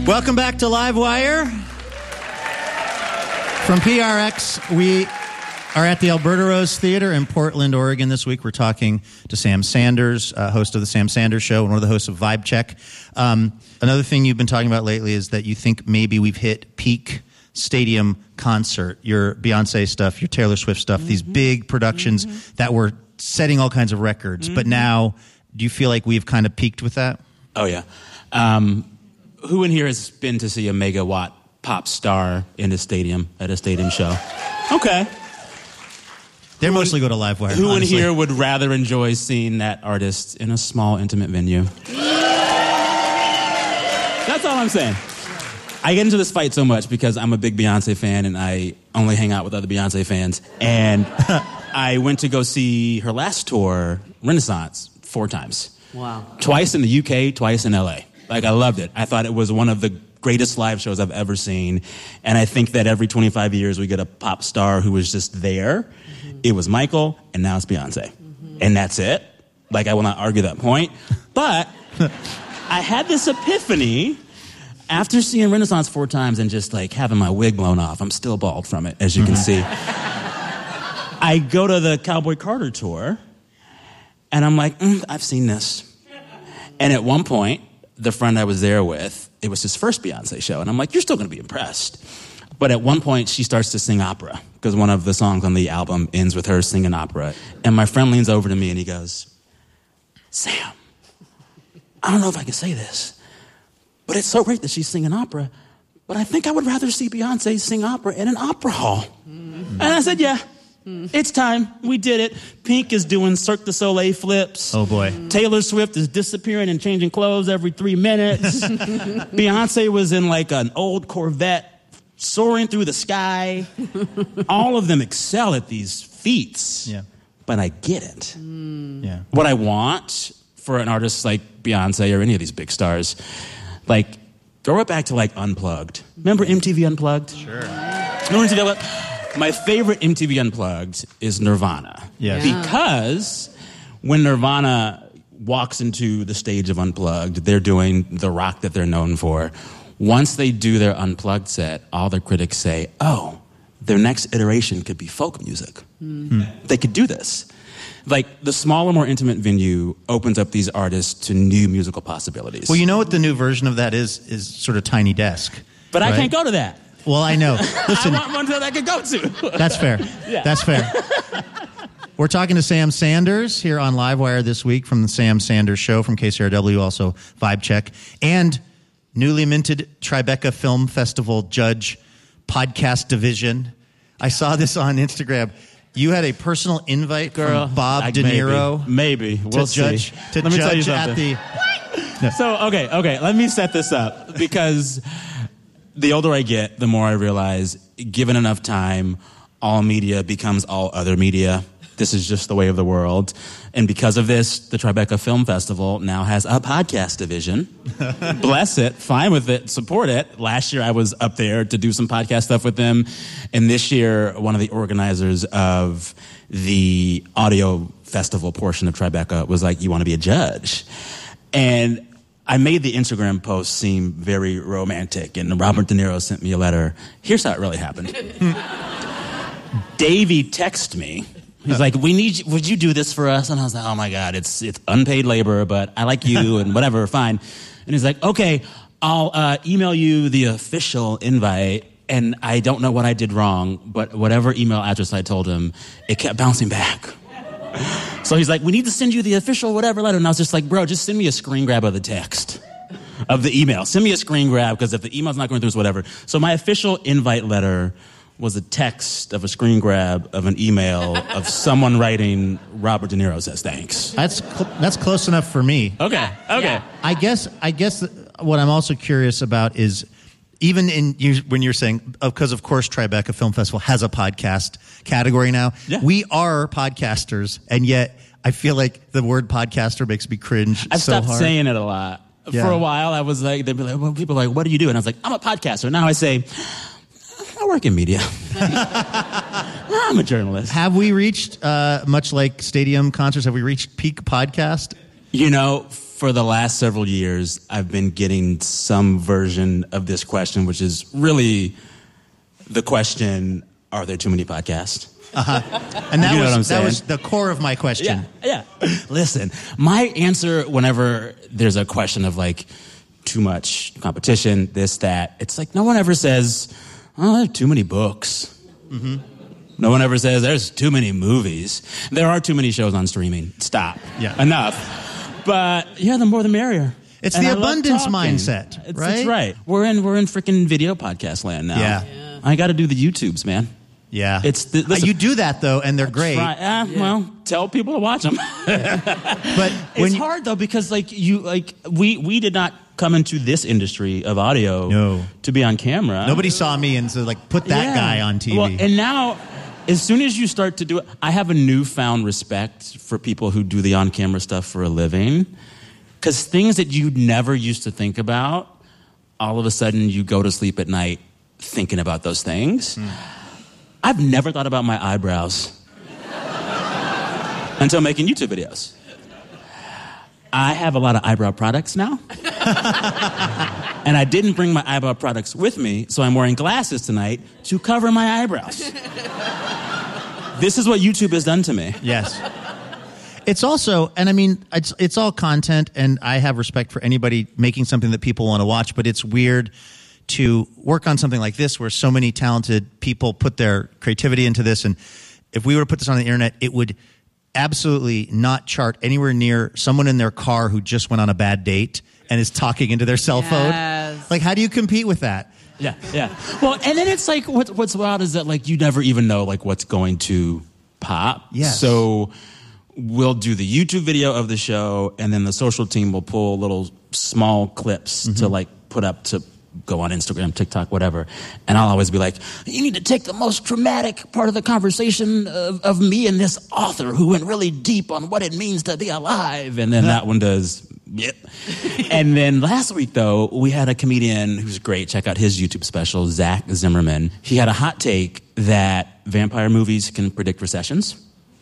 Welcome back to Livewire. From PRX, we are at the Alberta Rose Theater in Portland, Oregon this week. We're talking to Sam Sanders, host of The Sam Sanders Show and one of the hosts of Vibe Check. Another thing you've been talking about lately is that you think maybe we've hit peak stadium concert, your Beyonce stuff, your Taylor Swift stuff, these big productions that were setting all kinds of records. But now, do you feel like we've kind of peaked with that? Oh, yeah. Who in here has been to see a megawatt pop star in a stadium, at a stadium show? Okay. They mostly go to Livewire. Who honestly. in here would rather enjoy seeing that artist in a small, intimate venue? That's all I'm saying. I get into this fight so much because I'm a big Beyonce fan and I only hang out with other Beyonce fans. And I went to go see her last tour, Renaissance, 4 times. Wow. Twice in the UK, twice in LA. Like, I loved it. I thought it was one of the greatest live shows I've ever seen. And I think that every 25 years we get a pop star who was just there. It was Michael, and now it's Beyonce. And that's it. Like, I will not argue that point. But I had this epiphany after seeing Renaissance 4 times and just, like, having my wig blown off. I'm still bald from it, as you can see. I go to the Cowboy Carter tour, and I'm like, I've seen this. And at one point, the friend I was there with, it was his first Beyonce show. And I'm like, you're still going to be impressed. But at one point, she starts to sing opera because one of the songs on the album ends with her singing opera. And my friend leans over to me and he goes, Sam, I don't know if I can say this, but it's so great that she's singing opera, but I think I would rather see Beyonce sing opera in an opera hall. And I said, yeah. It's time. We did it. Pink is doing Cirque du Soleil flips. Oh, boy. Taylor Swift is disappearing and changing clothes every 3 minutes. Beyonce was in like an old Corvette soaring through the sky. All of them excel at these feats. Yeah. But I get it. Yeah. What I want for an artist like Beyonce or any of these big stars, like, throw it back to like Unplugged. Remember MTV Unplugged? Sure. Remember MTV Unplugged? My favorite MTV Unplugged is Nirvana. Yes. Yeah. Because when Nirvana walks into the stage of Unplugged, they're doing the rock that they're known for. Once they do their Unplugged set, all the critics say, oh, their next iteration could be folk music. They could do this. Like, the smaller, more intimate venue opens up these artists to new musical possibilities. Well, you know what the new version of that is sort of Tiny Desk. But right? I can't go to that. Well, I know. Listen, I want one that I could go to. that's fair. Yeah. That's fair. We're talking to Sam Sanders here on Livewire this week from the Sam Sanders Show from KCRW, also Vibe Check, and newly minted Tribeca Film Festival Judge Podcast Division. I saw this on Instagram. You had a personal invite from Bob De Niro. Maybe. We'll to judge, see. to Let me tell you judge at something. the... So, okay, let me set this up, because the older I get, the more I realize, given enough time, all media becomes all other media. This is just the way of the world. And because of this, the Tribeca Film Festival now has a podcast division. Bless it, fine with it, support it. Last year I was up there to do some podcast stuff with them. And this year, one of the organizers of the audio festival portion of Tribeca was like, you want to be a judge? And I made the Instagram post seem very romantic, and Robert De Niro sent me a letter. Here's how it really happened. Davey texted me. He's like, "We need you. Would you do this for us?" And I was like, "Oh my God, it's unpaid labor, but I like you, and whatever, fine." And he's like, "Okay, I'll email you the official invite." And I don't know what I did wrong, but whatever email address I told him, it kept bouncing back. So he's like, we need to send you the official whatever letter. And I was just like, bro, just send me a screen grab of the text, of the email. Send me a screen grab, because if the email's not going through, it's whatever. So my official invite letter was a text of a screen grab of an email of someone writing, Robert De Niro says thanks. That's close enough for me. Okay. Yeah. I guess what I'm also curious about is, even when you're saying, because of course Tribeca Film Festival has a podcast category now. Yeah. We are podcasters, and yet I feel like the word podcaster makes me cringe I've so stopped hard. saying it a lot. Yeah. For a while, I was like, they'd be like, well, people are like, what do you do? And I was like, I'm a podcaster. Now I say, I work in media. I'm a journalist. Have we reached, much like stadium concerts, have we reached peak podcast? You know, for the last several years, I've been getting some version of this question, which is really the question, are there too many podcasts? And that was the core of my question. Yeah. Listen, my answer whenever there's a question of like too much competition, this, that, it's like no one ever says, oh, there are too many books. Mm-hmm. No one ever says there's too many movies. There are too many shows on streaming. Stop. Yeah. Enough. But yeah, the more the merrier. It's the abundance mindset, right? It's right. We're in freaking video podcast land now. Yeah. I got to do the YouTubes, man. Yeah. Listen, you do that though, and they're great. Well, tell people to watch them. But it's hard though because we did not come into this industry of audio to be on camera. Nobody saw me and said put that guy on TV. Well, and now, as soon as you start to do it, I have a newfound respect for people who do the on-camera stuff for a living. Because things that you never used to think about, all of a sudden you go to sleep at night thinking about those things. I've never thought about my eyebrows until making YouTube videos. I have a lot of eyebrow products now. And I didn't bring my eyebrow products with me, so I'm wearing glasses tonight to cover my eyebrows. This is what YouTube has done to me. Yes. It's also, and I mean, it's all content, and I have respect for anybody making something that people want to watch, but it's weird to work on something like this where so many talented people put their creativity into this, and if we were to put this on the internet, it would absolutely not chart anywhere near someone in their car who just went on a bad date and is talking into their cell phone. Like, how do you compete with that? Yeah. Well, and then it's like, what's wild is that like you never even know like what's going to pop. Yes. So we'll do the YouTube video of the show, and then the social team will pull little small clips to like put up to go on Instagram, TikTok, whatever. And I'll always be like, you need to take the most dramatic part of the conversation of me and this author who went really deep on what it means to be alive. And then that one does, yep. And then last week, though, we had a comedian who's great. Check out his YouTube special, Zach Zimmerman. He had a hot take that vampire movies can predict recessions.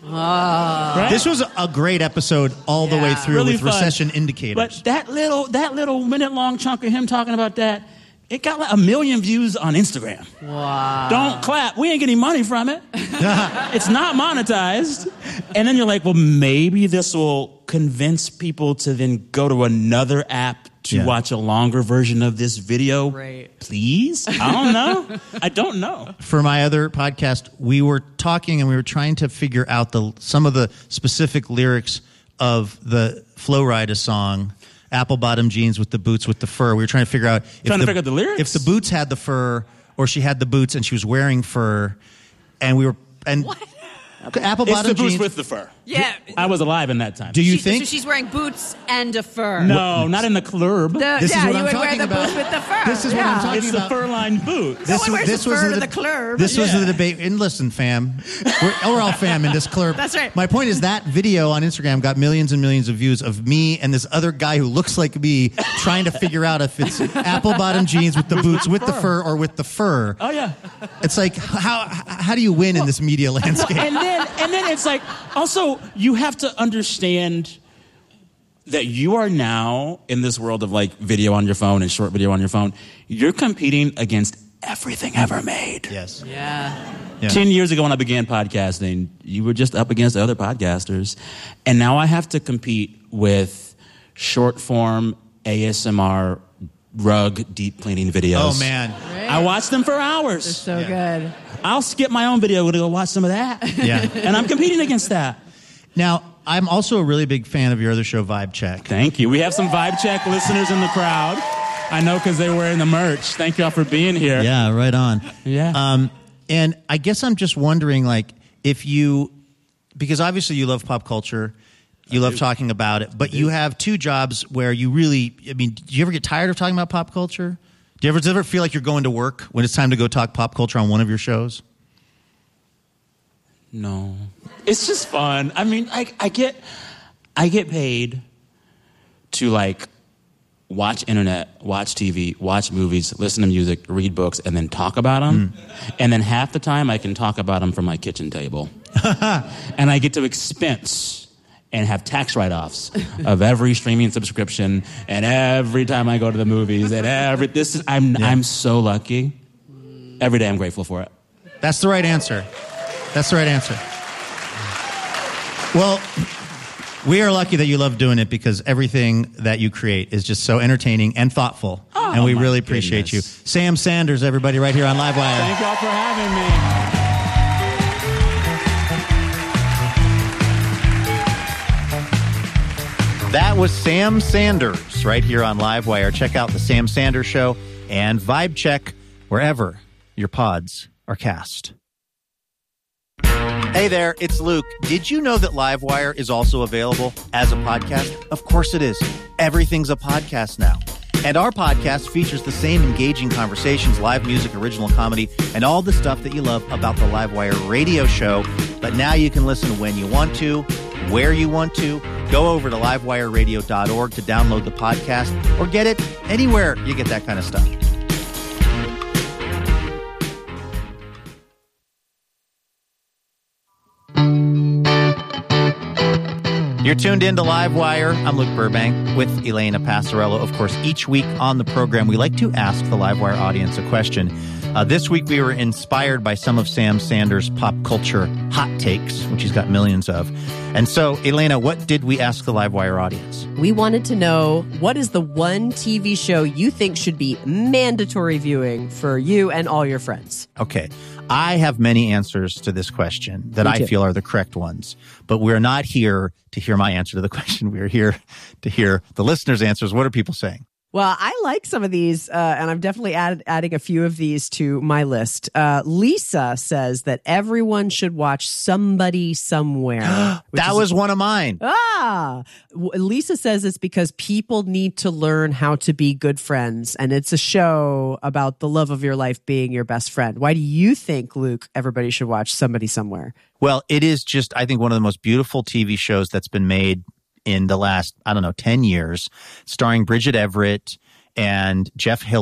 Right? This was a great episode all the way through really with fun. Recession indicators. But that little minute-long chunk of him talking about that, it got like 1 million views on Instagram. Wow. Don't clap. We ain't getting money from it. It's not monetized. And then you're like, well, maybe this will convince people to then go to another app to watch a longer version of this video. Right. Please? I don't know. For my other podcast, we were talking and we were trying to figure out some of the specific lyrics of the Flo Rida song, Apple Bottom Jeans with the Boots with the Fur. We were trying to figure out figure out the lyrics? If the boots had the fur, or she had the boots and she was wearing fur, and we were what? Apple bottom it's the jeans boots with the fur. Yeah. I was alive in that time. Do you think? So she's wearing boots and a fur. No, not in the club. This is what I'm would talking wear the about. Boots with the fur. This is what I'm talking it's about. The fur-lined boots. No one wears the fur to the club. This was the debate. And listen, fam, we're all fam in this club. That's right. My point is that video on Instagram got millions and millions of views of me and this other guy who looks like me trying to figure out if it's apple bottom jeans with the boots with the fur or with the fur. Oh yeah. It's like how do you win in this media landscape? And then it's like also you have to understand that you are now in this world of like video on your phone and short video on your phone. You're competing against everything ever made. Yes. Yeah. 10 years ago when I began podcasting, you were just up against other podcasters. And now I have to compete with short form ASMR rug deep cleaning videos. Oh man. Right. I watch them for hours. They're so good. I'll skip my own video to go watch some of that. Yeah. And I'm competing against that. Now, I'm also a really big fan of your other show, Vibe Check. Thank you. We have some Vibe Check listeners in the crowd. I know because they're wearing the merch. Thank y'all for being here. Yeah, right on. Yeah. And I guess I'm just wondering, like, because obviously you love pop culture, you love talking about it, but you have two jobs where you really, do you ever get tired of talking about pop culture? Does it ever feel like you're going to work when it's time to go talk pop culture on one of your shows? No. It's just fun. I mean, I get paid to like watch internet, watch TV, watch movies, listen to music, read books, and then talk about them. And then half the time I can talk about them from my kitchen table. And I get to expense and have tax write-offs of every streaming subscription and every time I go to the movies and I'm so lucky. Every day I'm grateful for it. That's the right answer. That's the right answer. Well, we are lucky that you love doing it because everything that you create is just so entertaining and thoughtful. And we really appreciate you. Sam Sanders, everybody, right here on Livewire. Thank y'all for having me. That was Sam Sanders right here on Livewire. Check out The Sam Sanders Show and Vibe Check wherever your pods are cast. Hey there, it's Luke. Did you know that Livewire is also available as a podcast? Of course it is. Everything's a podcast now. And our podcast features the same engaging conversations, live music, original comedy, and all the stuff that you love about the Livewire radio show. But now you can listen when you want to, where you want to. Go over to livewireradio.org to download the podcast or get it anywhere you get that kind of stuff. You're tuned in to Livewire. I'm Luke Burbank with Elena Passarello. Of course, each week on the program, we like to ask the Livewire audience a question. This week, we were inspired by some of Sam Sanders' pop culture hot takes, which he's got millions of. And so, Elena, what did we ask the Livewire audience? We wanted to know, what is the one TV show you think should be mandatory viewing for you and all your friends? Okay. I have many answers to this question that I feel are the correct ones, but we're not here to hear my answer to the question. We're here to hear the listeners' answers. What are people saying? Well, I like some of these, and I'm definitely adding a few of these to my list. Lisa says that everyone should watch Somebody Somewhere. That was one of mine. Lisa says it's because people need to learn how to be good friends, and it's a show about the love of your life being your best friend. Why do you think, Luke, everybody should watch Somebody Somewhere? Well, it is just, I think, one of the most beautiful TV shows that's been made in the last, 10 years, starring Bridget Everett and Jeff Hill.